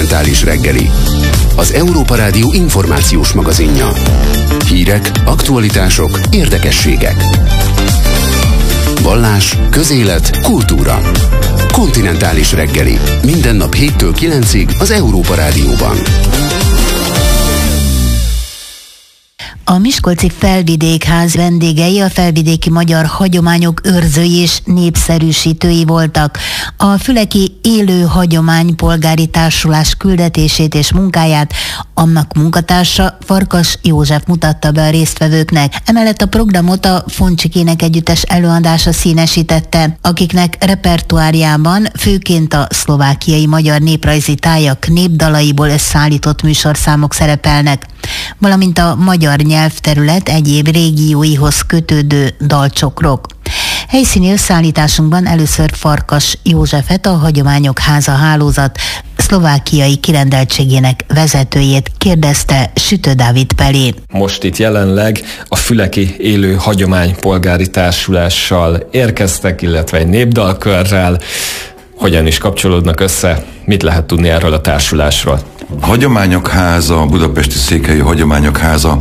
Kontinentális reggeli. Az Európa Rádió információs magazinja. Hírek, aktualitások, érdekességek. Vallás, közélet, kultúra. Kontinentális reggeli. Minden nap 7-től 9-ig az Európa Rádióban. A Miskolci Felvidékház vendégei a felvidéki magyar hagyományok őrzői és népszerűsítői voltak. A Füleki Élő Hagyomány Polgári Társulás küldetését és munkáját annak munkatársa Farkas József mutatta be a résztvevőknek. Emellett a programot a Foncsikének együttes előadása színesítette, akiknek repertoárjában főként a szlovákiai magyar néprajzi tájak népdalaiból összeállított műsorszámok szerepelnek, valamint a magyar nyelvterület egyéb régióihoz kötődő dalcsokrok. Helyszíni összeállításunkban először Farkas Józsefet, a Hagyományok Háza hálózat szlovákiai kirendeltségének vezetőjét kérdezte Sütő Dávid Pelé. Most itt jelenleg a Füleki Élő Hagyomány Polgári Társulással érkeztek, illetve egy népdalkörrel. Hogyan is kapcsolódnak össze? Mit lehet tudni erről a társulásról? A Hagyományok Háza, a budapesti székhelyű Hagyományok Háza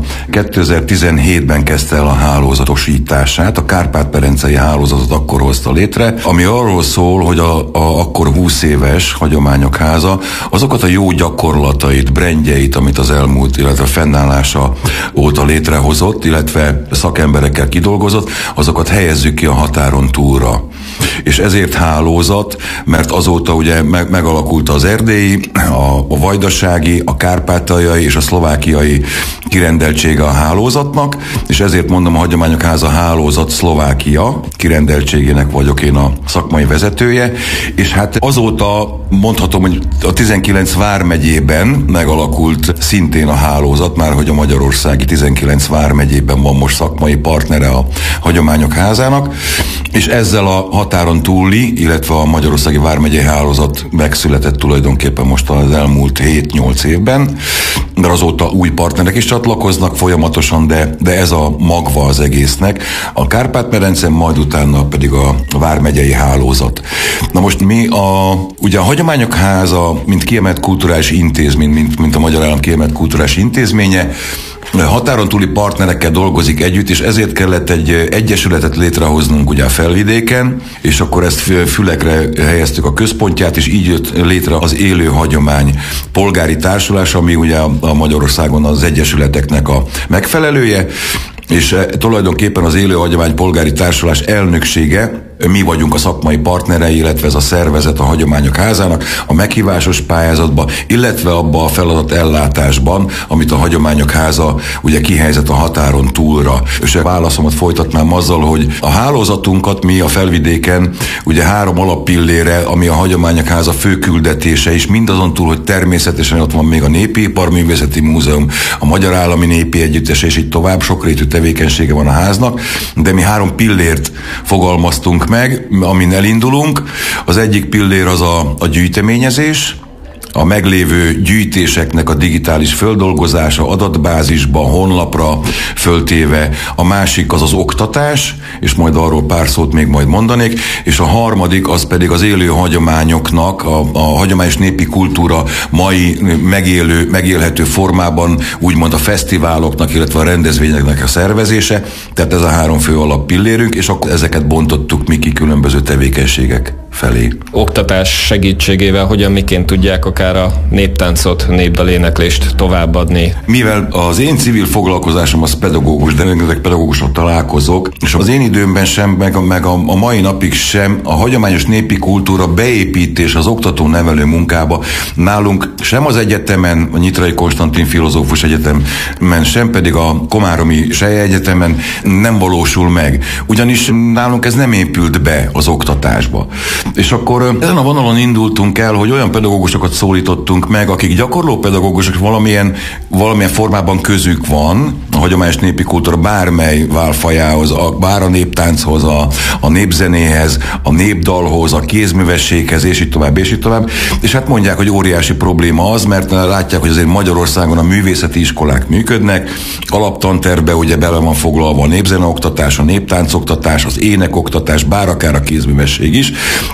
2017-ben kezdte el a hálózatosítását. A Kárpát-medencei hálózatot akkor hozta létre, ami arról szól, hogy a akkor 20 éves Hagyományok Háza azokat a jó gyakorlatait, brandjeit, amit az elmúlt, illetve fennállása óta létrehozott, illetve szakemberekkel kidolgozott, azokat helyezzük ki a határon túlra. És ezért hálózat, mert azóta ugye megalakult az erdélyi, a vajdasági, a kárpátaljai és a szlovákiai kirendeltsége a hálózatnak, és ezért mondom, a Hagyományok Háza hálózat Szlovákia kirendeltségének vagyok én a szakmai vezetője, és hát azóta mondhatom, hogy a 19 vármegyében megalakult szintén a hálózat, már hogy a magyarországi 19 vármegyében van most szakmai partnere a Hagyományok Házának, és ezzel a határon túli, illetve a magyarországi vármegyei hálózat megszületett tulajdonképpen most az elmúlt 7-8 évben, de azóta új partnerek is csatlakoznak folyamatosan, de ez a magva az egésznek. A Kárpát-medence, majd utána pedig a vármegyei hálózat. Na most mi ugye a Hagyományok Háza, mint kiemelt kulturális intézmény, mint a Magyar Állam kiemelt kulturális intézménye, határon túli partnerekkel dolgozik együtt, és ezért kellett egy egyesületet létrehoznunk ugye a Felvidéken, és akkor ezt Fülekre helyeztük a központját, és így jött létre az Élő Hagyomány Polgári Társulás, ami ugye a Magyarországon az egyesületeknek a megfelelője, és tulajdonképpen az Élő Hagyomány Polgári Társulás elnöksége, mi vagyunk a szakmai partnerei, illetve ez a szervezet a Hagyományok Házának a meghívásos pályázatban, illetve abba a feladat ellátásban, amit a Hagyományok Háza ugye kihelyezett a határon túlra. És a válaszomat folytatnám azzal, hogy a hálózatunkat mi a Felvidéken ugye 3 alappillére, ami a Hagyományok Háza fő küldetése is, mindazon túl, hogy természetesen ott van még a Népi Iparművészeti Múzeum, a Magyar Állami Népi Együttes, és így tovább, sokrétű tevékenysége van a háznak, de mi 3 pillért fogalmaztunk meg, amin elindulunk. Az egyik pillér az a gyűjteményezés, a meglévő gyűjtéseknek a digitális földolgozása, adatbázisba, honlapra föltéve, a másik az oktatás, és majd arról pár szót még majd mondanék, és a harmadik az pedig az élő hagyományoknak, a hagyományos népi kultúra mai megélhető formában, úgymond a fesztiváloknak, illetve a rendezvényeknek a szervezése, tehát ez a 3 fő alappillérünk, és akkor ezeket bontottuk mi ki különböző tevékenységek felé. Oktatás segítségével hogyan, miként tudják akár a néptáncot, népdaléneklést továbbadni? Mivel az én civil foglalkozásom az pedagógus, de rengeteg pedagógusok találkozok, és az én időmben sem, meg a mai napig sem a hagyományos népi kultúra beépítés az oktató-nevelő munkába nálunk sem az egyetemen, a Nyitrai Konstantin Filozófus Egyetemen, sem pedig a Komáromi Selye Egyetemen nem valósul meg. Ugyanis nálunk ez nem épült be az oktatásba. És akkor ezen a vonalon indultunk el, hogy olyan pedagógusokat szólítottunk meg, akik gyakorló pedagógusok, valamilyen formában közük van a hagyományos népi kultúra bármely válfajához, bár a néptánchoz, a népzenéhez, a népdalhoz, a kézművességhez, és így tovább, és így tovább. És hát mondják, hogy óriási probléma az, mert látják, hogy azért Magyarországon a művészeti iskolák működnek, alaptantervbe ugye bele van foglalva a népzeneoktatás, a néptáncoktatás, az énekoktatás, bár akár a kézművesség is.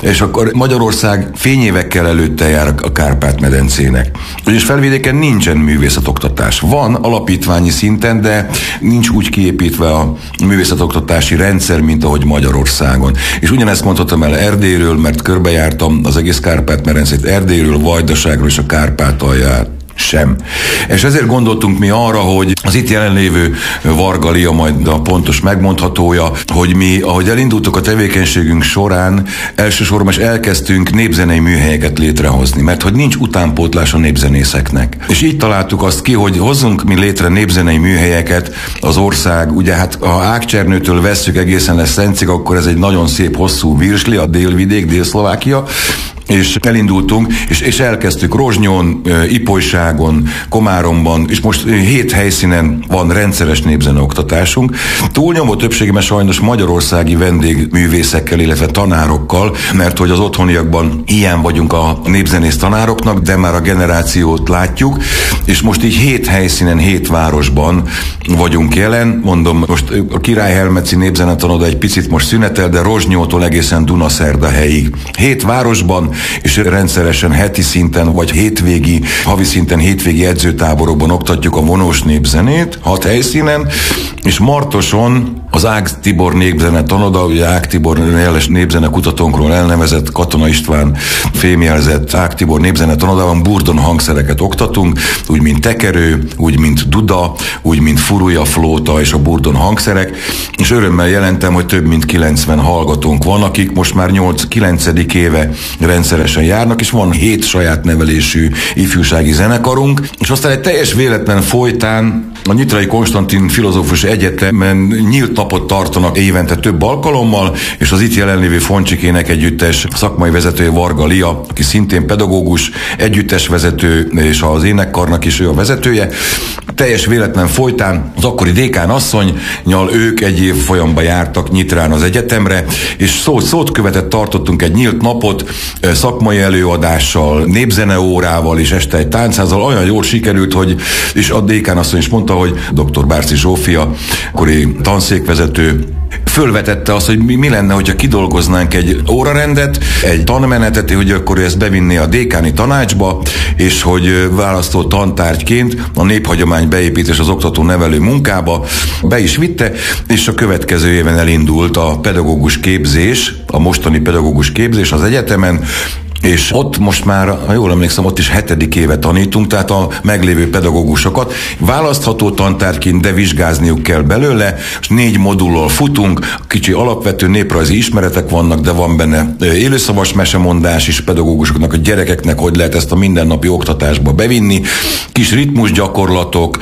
És akkor Magyarország fényévekkel előtte jár a Kárpát-medencének. És Felvidéken nincsen művészetoktatás. Van alapítványi szinten, de nincs úgy kiépítve a művészetoktatási rendszer, mint ahogy Magyarországon. És ugyanezt mondhatom el Erdélyről, mert körbejártam az egész Kárpát-medencét, Erdélyről, Vajdaságról és a Kárpátalját sem. És ezért gondoltunk mi arra, hogy az itt jelenlévő Varga Lia, majd a pontos megmondhatója, hogy mi, ahogy elindultuk a tevékenységünk során, elsősorban is elkezdtünk népzenei műhelyeket létrehozni, mert hogy nincs utánpótlás a népzenészeknek. És így találtuk azt ki, hogy hozzunk mi létre népzenei műhelyeket, az ország, ugye hát ha Ágcsernőtől vesszük egészen lesz Szencig, akkor ez egy nagyon szép hosszú virsli, a délvidék, Dél-Szlovákia, és elindultunk, és elkezdtük Rozsnyon, Ipolyságon, Komáromban, és most 7 helyszínen van rendszeres népzeneoktatásunk. Túlnyomó többségében sajnos magyarországi vendégművészekkel, illetve tanárokkal, mert hogy az otthoniakban ilyen vagyunk a népzenész tanároknak, de már a generációt látjuk, és most így 7 helyszínen, 7 városban vagyunk jelen. Mondom, most a Királyhelmeci népzenetanoda egy picit most szünetel, de Rozsnyótól egészen Dunaszerdahelyig. 7 városban, és rendszeresen heti szinten, vagy havi szinten hétvégi edzőtáborokban oktatjuk a vonós népzenét, 6 helyszínen, és Martoson az Ág Tibor népzenetanoda, ugye Ág Tibor jeles népzene kutatónkról elnevezett Katona István fémjelzett Ág Tibor népzenetanodában burdon hangszereket oktatunk, úgy mint tekerő, úgy mint duda, úgy mint furúja, flóta és a burdon hangszerek, és örömmel jelentem, hogy több mint 90 hallgatónk van, akik most már 8-9. éve rendszeresen járnak, és van 7 saját nevelésű ifjúsági zenekarunk, és aztán egy teljes véletlen folytán a Nyitrai Konstantin Filozófus Egyetemen nyílt napot tartanak évente több alkalommal, és az itt jelenlévő Foncsikének együttes szakmai vezetője Varga Lia, aki szintén pedagógus, együttes vezető, és az énekkarnak is ő a vezetője. Teljes véletlen folytán az akkori dékán asszonnyal ők egy év folyamban jártak Nyitrán az egyetemre, és szót követett tartottunk egy nyílt napot szakmai előadással, népzeneórával és este egy táncházzal. Olyan jól sikerült, hogy és a dékán asszony is mondta, hogy dr. Bárci Zsófia, akkori tanszékvezető, fölvetette azt, hogy mi lenne, hogyha kidolgoznánk egy órarendet, egy tanmenetet, hogy akkor ezt bevinné a dékáni tanácsba, és hogy választó tantárgyként a néphagyomány beépítés az oktató-nevelő munkába be is vitte, és a következő éven elindult a pedagógus képzés, a mostani pedagógus képzés az egyetemen, és ott most már, ha jól emlékszem, ott is 7. éve tanítunk, tehát a meglévő pedagógusokat választható tantárgyként, de vizsgázniuk kell belőle, és 4 modullal futunk, kicsi alapvető néprajzi ismeretek vannak, de van benne élőszavas mesemondás is pedagógusoknak, a gyerekeknek, hogy lehet ezt a mindennapi oktatásba bevinni, kis ritmusgyakorlatok,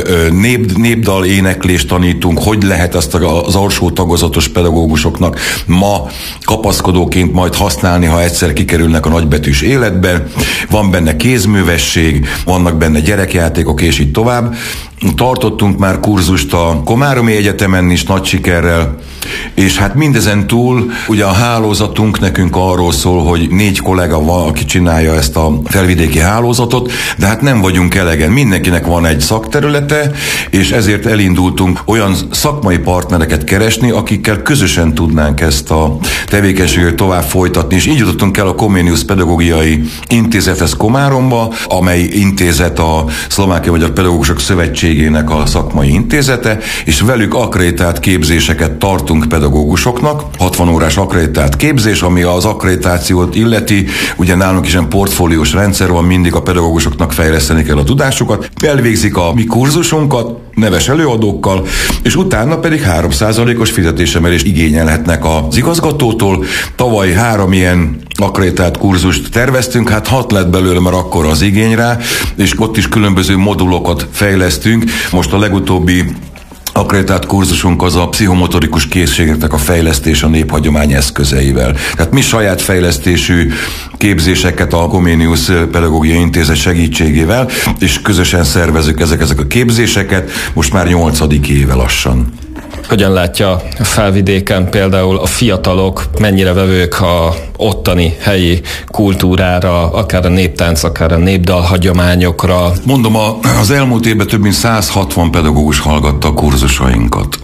népdal éneklést tanítunk, hogy lehet ezt az alsó tagozatos pedagógusoknak ma kapaszkodóként majd használni, ha egyszer kikerülnek a nagybetűs életben, van benne kézművesség, vannak benne gyerekjátékok, és így tovább. Tartottunk már kurzust a Komáromi Egyetemen is nagy sikerrel, és hát mindezen túl ugye a hálózatunk nekünk arról szól, hogy 4 kollega van, aki csinálja ezt a felvidéki hálózatot, de hát nem vagyunk elegen. Mindenkinek van egy szakterülete, és ezért elindultunk olyan szakmai partnereket keresni, akikkel közösen tudnánk ezt a tevékenységet tovább folytatni, és így jutottunk el a Comenius Pedagógiai Intézethez Komáromba, amely intézet a Szlovákia Magyar Pedagógusok Szövetségének a szakmai intézete, és velük akkreditált képzéseket tartunk pedagógusoknak, 60 órás akkreditált képzés, ami az akkreditációt illeti, ugye nálunk is egy portfóliós rendszer van, mindig a pedagógusoknak fejleszteni kell a tudásukat, elvégzik a mi kurzusunkat, neves előadókkal, és utána pedig 3%-os fizetésemelést igényelhetnek az igazgatótól. Tavaly 3 ilyen akkreditált kurzust terveztünk, hát 6 lett belőle, mert akkor az igény rá, és ott is különböző modulokat fejlesztünk. Most a legutóbbi akkreditált kurzusunk az a pszichomotorikus készségeknek a fejlesztés a néphagyomány eszközeivel. Tehát mi saját fejlesztésű képzéseket a Comenius Pedagógiai Intézet segítségével, és közösen szervezzük ezek a képzéseket, most már 8. éve lassan. Hogyan látja a Felvidéken például a fiatalok, mennyire vevők a ottani helyi kultúrára, akár a néptánc, akár a népdal hagyományokra. Mondom, az elmúlt évben több mint 160 pedagógus hallgatta a kurzusainkat.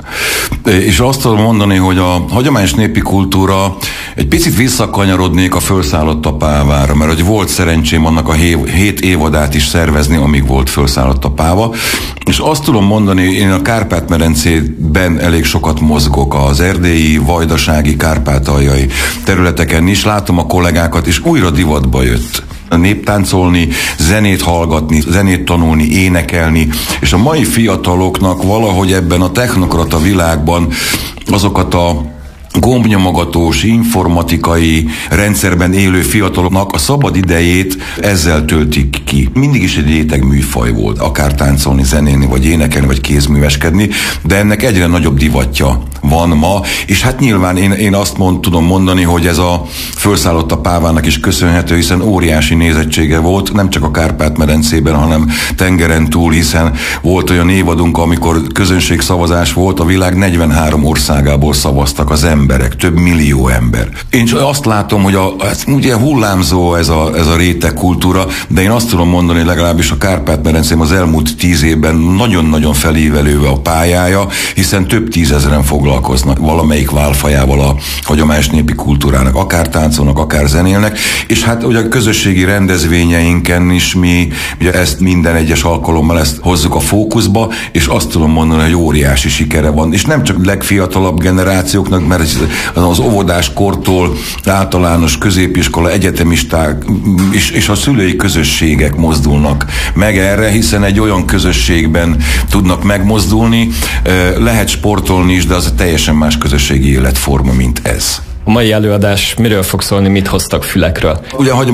És azt tudom mondani, hogy a hagyományos népi kultúra, egy picit visszakanyarodnék a Fölszállott a Pávára, mert hogy volt szerencsém annak a 7 évadát is szervezni, amíg volt Fölszállott a Páva. És azt tudom mondani, én a Kárpát-medencében elég sokat mozgok, az erdélyi, vajdasági, kárpátaljai területeken is, látom a kollégákat, és újra divatba jött néptáncolni, zenét hallgatni, zenét tanulni, énekelni, és a mai fiataloknak valahogy ebben a technokrata világban azokat a gombnyomogatós, informatikai rendszerben élő fiataloknak a szabad idejét ezzel töltik ki. Mindig is egy réteg műfaj volt, akár táncolni, zenélni, vagy énekelni, vagy kézműveskedni, de ennek egyre nagyobb divatja van ma, és hát nyilván én azt tudom mondani, hogy ez a Fölszállott a Pávának is köszönhető, hiszen óriási nézettsége volt, nem csak a Kárpát-medencében, hanem tengeren túl, hiszen volt olyan évadunk, amikor közönségszavazás volt, a világ 43 országából szavaztak az emberek, több millió ember. Én azt látom, hogy ugye hullámzó ez a réteg kultúra, de én azt tudom mondani, hogy legalábbis a Kárpát-medencém az elmúlt 10 évben nagyon-nagyon felívelő a pályája, hiszen több tízezren foglalkoznak valamelyik válfajával a hagyományos népi kultúrának, akár táncolnak, akár zenélnek, és hát ugye a közösségi rendezvényeinken is mi ugye ezt minden egyes alkalommal ezt hozzuk a fókuszba, és azt tudom mondani, hogy óriási sikere van, és nem csak legfiatalabb generációknak, mert az óvodás kortól általános középiskola, egyetemisták és a szülői közösségek mozdulnak meg erre, hiszen egy olyan közösségben tudnak megmozdulni, lehet sportolni is, de az teljesen más közösségi életforma, mint ez. A mai előadás miről fog szólni, mit hoztak Fülekről? Ugye